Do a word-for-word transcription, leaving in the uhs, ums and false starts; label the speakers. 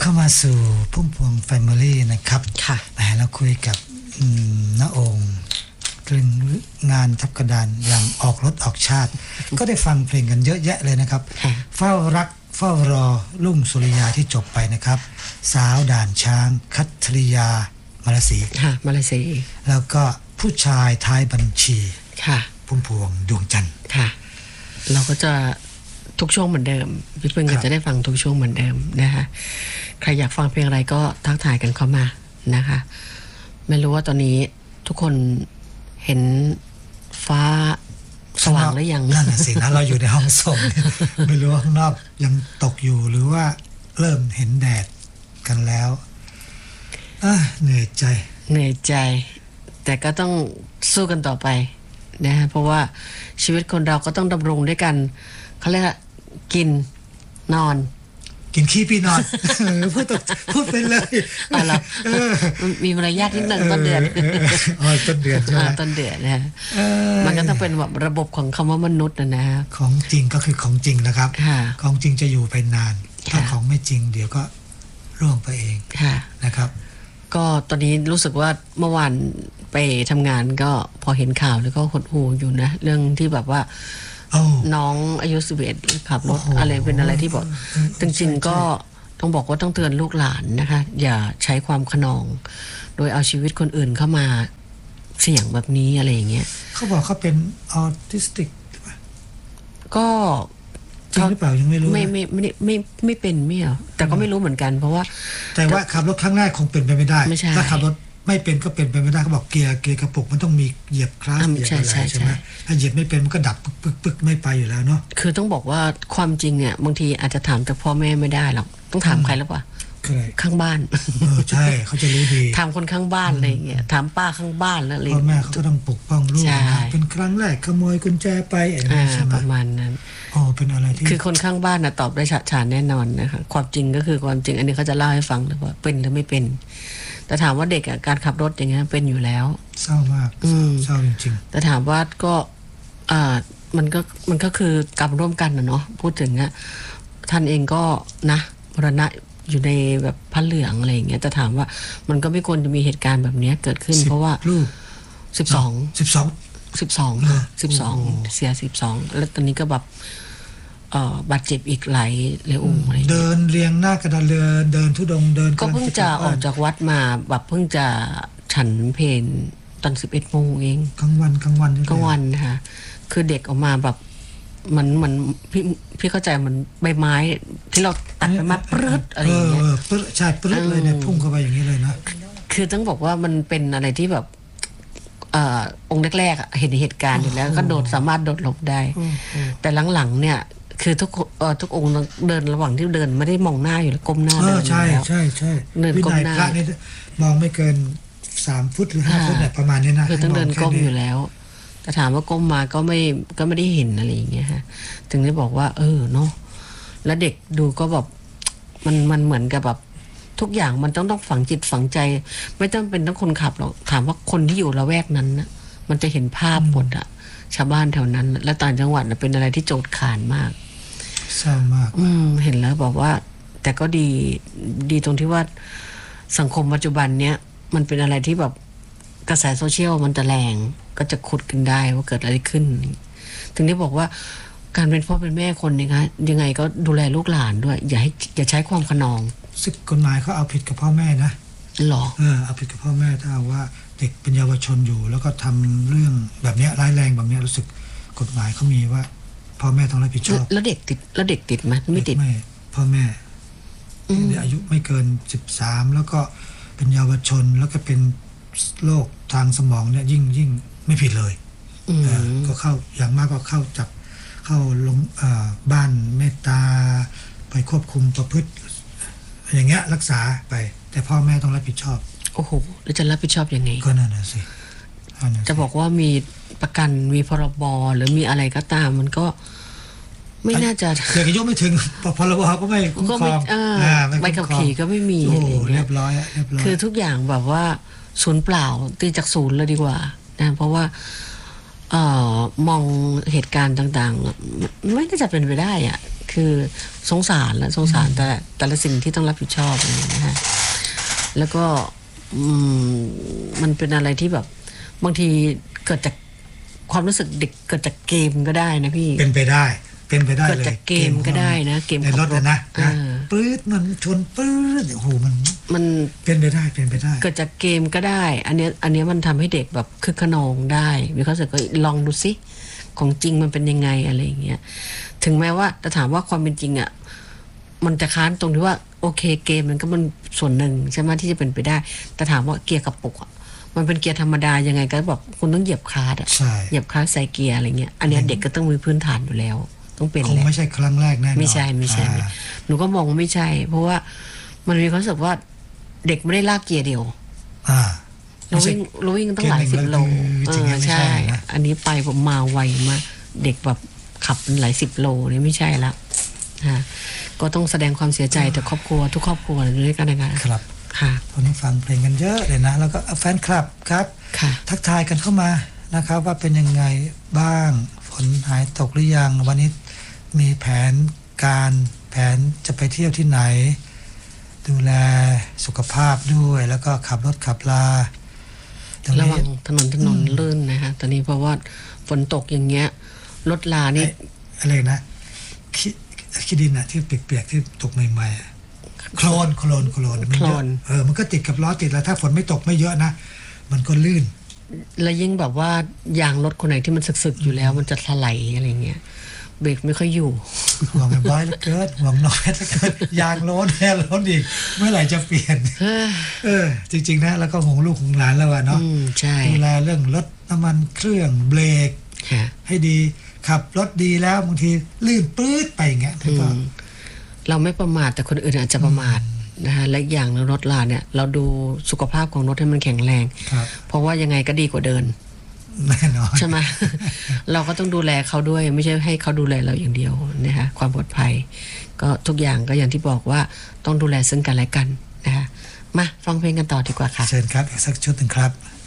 Speaker 1: เข้ามาสู่พุ่มพวงแฟมิลี่นะครับ
Speaker 2: ค่ะ
Speaker 1: เราคุยกับน้าโองเรื่องงานทับกระดานอย่างออกรถออกชาติก็ได้ฟังเพลงกันเยอะแยะเลยนะครับเฝ้ารักเฝ้ารอลุ่งสุริยาที่จบไปนะครับสาวด่านช้างคัทริยามาลาสี
Speaker 2: ค่ะมาลาสี
Speaker 1: แล้วก็ผู้ชายท้ายบัญชี
Speaker 2: ค่ะ
Speaker 1: พุ่มพวงดวงจันทร์
Speaker 2: ค่ะเราก็จะทุกช่วงเหมือนเดิมพี่เพิ่งก็จะได้ฟังทุกช่วงเหมือนเดิมนะคะใครอยากฟังเพลงอะไรก็ทักทายกันเข้ามานะคะไม่รู้ว่าตอนนี้ทุกคนเห็นฟ้าสว่างหรือยัง
Speaker 1: นั่นน่ะสินะเราอยู่ในห้องส่ง ไม่รู้ว่าข้างนอกยังตกอยู่หรือว่าเริ่มเห็นแดดกันแล้วเหนื่อยใจ
Speaker 2: เหนื่อยใจแต่ก็ต้องสู้กันต่อไปนะฮะเพราะว่าชีวิตคนเราก็ต้องดำรงด้วยกันเขาเรียกว่ากินนอน
Speaker 1: กินขี้พี่นอนพูดพูดไปเลย
Speaker 2: อะไรมีมารยาทนิดนึงต้นเดือน
Speaker 1: อ๋อต้นเดือนใช่ไหม
Speaker 2: ต้นเดือนนะมันก็ต้องเป็นแบบระบบของคำว่ามนุษย์นะนะ
Speaker 1: ของจริงก็คือของจริงนะครับของจริงจะอยู่ไปนานถ้าของไม่จริงเดี๋ยวก็ร่วงไปเองนะครับ
Speaker 2: ก็ตอนนี้รู้สึกว่าเมื่อวานไปทำงานก็พอเห็นข่าวแล้วก็หดหู่อยู่นะเรื่องที่แบบว่าน้องอายุสิบเอ็ดขับรถอะไรเป็นอะไรที่บอกจริงๆก็ต้องบอกว่าต้องเตือนลูกหลานนะคะอย่าใช้ความขนองโดยเอาชีวิตคนอื่นเข้ามาเสี่ยงแบบนี้อะไรอย่างเงี้ย
Speaker 1: เขาบอกเขาเป็นออทิสติก
Speaker 2: ก็
Speaker 1: จริงหรือเปล่ายังไม่รู้
Speaker 2: ไม่ไม่ไม่ไม่ไม่เป็นไม่เอาแต่ก็ไม่รู้เหมือนกันเพราะว่า
Speaker 1: แต่ว่าขับรถครั้งแรกคงเป็นไปไม่ได้ถ้าขับรถไม่เป็นก็เป็นไปไม่ได้เขาบอกเกียร์เกียร์กระปุกมันต้องมีเหยียบคลาสเหยียบอะไรใช่ไหมถ้าเหยียบไม่เป็นมันก็ดับปึ๊กปึ๊กปึ๊กไม่ไปอยู่แล้วเนาะ
Speaker 2: คือต้องบอกว่าความจริงเนี่ยบางทีอาจจะถามจากพ่อแม่ไม่ได้หรอกต้องถามใครหรือเปล่าข้างบ้าน
Speaker 1: เออใช่เขาจะรู้ดี
Speaker 2: ถามคนข้างบ้านอะไรอย่างเงี้ยถามป้าข้างบ้านแล้วอะไร
Speaker 1: พ่อแม่เขาก็ต้องปกป้องลูกเป็นครั้งแรกขโมยกุญแจไปอะไรใช่ไหม
Speaker 2: ประมาณนั้น
Speaker 1: อ๋อเป็นอะไรที่
Speaker 2: คือคนข้างบ้านนะตอบได้ฉะฉานแน่นอนนะคะความจริงก็คือความจริงอันนี้เขาจะเล่าให้ฟังเลยว่าเป็นหรือไม่เป็นแต่ถามว่าเด็กอ่ะการขับรถอย่างเงี้ยเป็นอยู่แล้ว
Speaker 1: เศร้ามากเศร้าจริง
Speaker 2: ๆแต่ถามว่าก็อ่ามันก็มันก็คือกรรมร่วมกันนะเนาะพูดถึงอ่ะท่านเองก็นะมรณะอยู่ในแบบผ้าเหลืองอะไรอย่างเงี้ยแต่ถามว่ามันก็ไม่ควรจะมีเหตุการณ์แบบนี้เกิดขึ้นเพราะว่าสิบสอง
Speaker 1: สิบสอง
Speaker 2: สิบสองสิบสองเสียสิบสองแล้วตอนนี้ก็แบบบาดเจ็บอีกหลายหลายองค์อะไร
Speaker 1: เดินเรียงหน้ากระดานเรือเดินทุดงเดิน
Speaker 2: ก็เพิ่งจะออกจากวัดมาแบบเพิ่งจะฉันเพลตอนสิบเอ็ดโมงเอง
Speaker 1: กลางวันกลางวัน
Speaker 2: กลางวันค่ะคือเด็กออกมาแบบมันมันพี่พี่เข้าใจมันใบไม้ที่เราตัดไปมาปรึ๊ดอะไรอย่างเงี้ย
Speaker 1: ปรึ๊ดใช่ปรึ๊ดเลยเนี่ยพุ่งเข้าไปอย่างนี้เลยนะ
Speaker 2: คือต้องบอกว่ามันเป็นอะไรที่แบบอ่าองค์แรกๆเห็นเหตุการณ์อยู่แล้วก็โดดสามารถโดดหลบได้แต่หลังๆเนี่ยคือทุกเอ่อทุกองค์เดินระหว่างที่เดินไม่ได้มองหน้าอยู่แล้วก้มหน้าเดิน
Speaker 1: ใช่ใช่ใช่
Speaker 2: เดินก้มหน้า
Speaker 1: พระนี่มองไม่เกินสามฟุตหรือห้าฟุตเนี่ยประมาณนี้นะ
Speaker 2: คือต้องเดินก้มอยู่แล้วแต่ถามว่าก้มมาก็ไม่ก็ไม่ได้เห็นอะไรอย่างเงี้ยฮะถึงได้บอกว่าเออเนาะแล้วเด็กดูก็แบบมันมันเหมือนกับแบบทุกอย่างมันต้องต้องฝังจิตฝังใจไม่ต้องเป็นต้องคนขับหรอกถามว่าคนที่อยู่ละแวกนั้นนะมันจะเห็นภาพหมดอะชาวบ้านแถวนั้นและต่างจังหวัดเป็นอะไรที่โจษขานมาก
Speaker 1: เศร้ามาก
Speaker 2: อืมเห็นแล้วบอกว่าแต่ก็ดีดีตรงที่ว่าสังคมปัจจุบันเนี้ยมันเป็นอะไรที่แบบกระแสโซเชียลมันจะแรงก็จะขุดกันได้ว่าเกิดอะไรขึ้นถึงได้บอกว่าการเป็นพ่อเป็นแม่คนนี่คะยังไงก็ดูแลลูกหลานด้วยอย่าให้อย่าใช้ความขนอง
Speaker 1: ซึ่งกฎหมายเขาเอาผิดกับพ่อแม่นะ
Speaker 2: หรอ
Speaker 1: เออเอาผิดกับพ่อแม่ถ้าว่าเด็กเป็นเยาวชนอยู่แล้วก็ทำเรื่องแบบนี้ร้ายแรงแบบนี้รู้สึกกฎหมายเขามีว่าพ่อแม่ต้องรับผิดชอบ
Speaker 2: แล้วเด็กติดแล้วเด็กติดไหมไม่ติด
Speaker 1: ไม่พ่อแม่อายุไม่เกินสิบสามแล้วก็เป็นเยาวชนแล้วก็เป็นโรคทางสมองเนี่ยยิ่งยิ่งไม่ผิดเลยก็เข้าอย่างมากก็เข้าจับเข้าลงบ้านเมตตาไปควบคุมประพฤติอย่างเงี้ยรักษาไปแต่พ่อแม่ต้องรับผิดชอบ
Speaker 2: โอ้โหแล้วจะรับผิดชอบยังไง
Speaker 1: ก็นั่นน่ะสิ
Speaker 2: จะบอกว่ามีประกันมีพรบหรือมีอะไรก็ตามมันก็ไม่น่าจะ
Speaker 1: เด็กอายุไม่ถึงพรบก็ไม่คุ้มครอง
Speaker 2: ใบขับขี่ก็ไม่มีอะไรอย่างเงี้ย
Speaker 1: เรียบร้อยเรียบร้อย
Speaker 2: คือทุกอย่างแบบว่าศูนย์เปล่าตีจากศูนย์เลยดีกว่านะเพราะว่าเอ่อมองเหตุการณ์ต่างๆไม่น่าจะเป็นไปได้อ่ะคือสงสารและสงสารแต่แต่ละสิ่งที่ต้องรับผิดชอบอย่างเงี้ยนะฮะแล้วก็มันเป็นอะไรที่แบบบางทีเกิดจากความรู้สึกเด็กเกิดจากเกมก็ได้นะพี่
Speaker 1: เป็นไปได้เป็นไปได้เลย
Speaker 2: เกิดจากเกมก็ได้นะเกม
Speaker 1: ในรถนะนะปื๊ดมันชนปื๊ดโอ้โหมัน
Speaker 2: มัน
Speaker 1: เป็นไปได้เป็นไปได้
Speaker 2: เกิดจากเกมก็ได้อันนี้อันนี้มันทำให้เด็กแบบคึกขนองได้มีเขาสึกก็ลองดูซิของจริงมันเป็นยังไงอะไรอย่างเงี้ยถึงแม้ว่าจะถามว่าความเป็นจริงอ่ะมันจะค้านตรงที่ว่าโอเคเกมมันก็มันส่วนหนึ่งใช่ไหมที่จะเป็นไปได้แต่ถามว่าเกียร์กระปุกอ่ะมันเป็นเกียร์ธรรมดายังไงก็แบบคุณต้องเหยียบคลัตช์อ่ะเหยียบคลัตช์ใส่เกียร์อะไรเงี้ยอันนี้เด็กก็ต้องมีพื้นฐานอยู่แล้วต้องเป็นแหละ
Speaker 1: คงไม่ใช่ครั้งแรกแน่นอน
Speaker 2: ไม่ใช่ไม่ใช่หนูก็มองว่าไม่ใช่เพราะว่ามันมีความรู้สึกว่าเด็กไม่ได้ลากเกียร์เดียวเราวิ่งเราวิ่งต้องหลายสิบโลเออใช่อันนี้ไปผมมาไวมากเด็กแบบขับหลายสิบโลนี่ไม่ใช่ละฮะก็ต้องแสดงความเสียใจแต่ครอบครัวทุกครอบครัวด้วยกันนะคะ
Speaker 1: ครับ
Speaker 2: ค่ะ
Speaker 1: คนที่ฟังเพลงกันเยอะเลยนะแล้วก็แฟนคลับครับทักทายกันเข้ามานะครับว่าเป็นยังไงบ้างฝนหายตกหรือยังวันนี้มีแผนการแผนจะไปเที่ยวที่ไหนดูแลสุขภาพด้วยแล้วก็ขับรถขับลา
Speaker 2: ระวังถนนถนนลื่นนะฮะตอนนี้เพราะว่าฝนตกอย่างเงี้ยรถลานี่
Speaker 1: อะไรนะขี้ดินอะที่เปียกๆที่ตกใหม่ๆโคลนโคลนโคลนมันเยอะเออมันก็ติดกับล้อติดแล้วถ้าฝนไม่ตกไม่เยอะนะมันก็ลื่น
Speaker 2: แล้วยิ่งแบบว่ายางรถคนไหนที่มันสึกๆอยู่แล้วมันจะถลายอะไรเงี้ยเบรกไม่ค่อยอยู่
Speaker 1: ห่วงไอ้บอยแล้วเกิดห่วงน้อยแล้วเกิดยางโล้นแค่โล้นอีกเมื่อไหร่จะเปลี่ยนเออจริงๆนะแล้วก็ห่วงลูกของหลานแล้วอะเนาะดูแลเรื่องรถน้ำมันเครื่องเบรกให้ดีขับรถดีแล้วบางทีลื่นปื๊ดไปอย่างเงี้ย
Speaker 2: เราไม่ประมาทแต่คนอื่นอาจจะประมาทนะคะและอย่างรถลาเนี่ยเราดูสุขภาพของรถให้มันแข็งแรงเพราะว่ายังไงก็ดีกว่าเดิน
Speaker 1: แน่นอน
Speaker 2: ใช่ไหม เราก็ต้องดูแลเขาด้วยไม่ใช่ให้เขาดูแลเราอย่างเดียวนะคะความปลอดภัยก็ทุกอย่างก็อย่างที่บอกว่าต้องดูแลซึ่งกันและกันนะคะมาฟังเพลงกันต่อดีกว่าค่ะ
Speaker 1: เชิญครับอีกสักชุดหนึ่งครับ